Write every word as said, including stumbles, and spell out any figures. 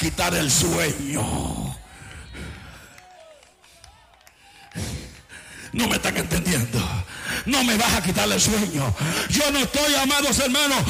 quitar el sueño. No me están entendiendo. No me vas a quitar el sueño. Yo no estoy, amados hermanos,